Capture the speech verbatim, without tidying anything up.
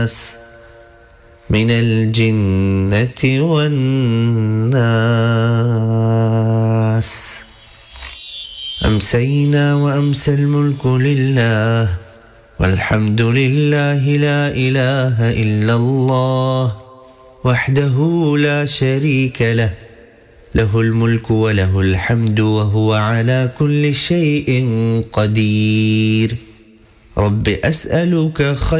الناس من الجنة والناس. أمسينا وأمسى الملك لله والحمد لله لا إله إلا الله وحده لا شريك له له الملك وله الحمد وهو على كل شيء قدير. رب أسألك خير